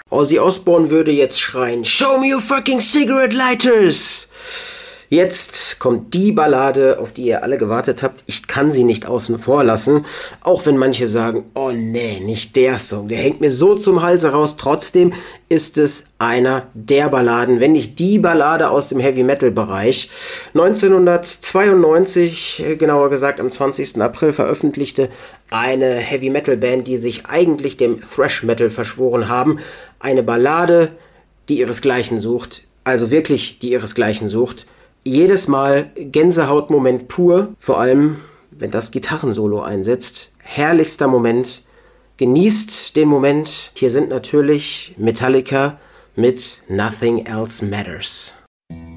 Ozzy Osbourne würde jetzt schreien, "Show me your fucking cigarette lighters!" Jetzt kommt die Ballade, auf die ihr alle gewartet habt. Ich kann sie nicht außen vor lassen, auch wenn manche sagen, oh nee, nicht der Song, der hängt mir so zum Halse raus. Trotzdem ist es einer der Balladen, wenn nicht die Ballade aus dem Heavy-Metal-Bereich. 1992, genauer gesagt am 20. April, veröffentlichte eine Heavy-Metal-Band, die sich eigentlich dem Thrash-Metal verschworen haben, eine Ballade, die ihresgleichen sucht, also wirklich die ihresgleichen sucht. Jedes Mal Gänsehautmoment pur, vor allem wenn das Gitarrensolo einsetzt. Herrlichster Moment. Genießt den Moment. Hier sind natürlich Metallica mit Nothing Else Matters.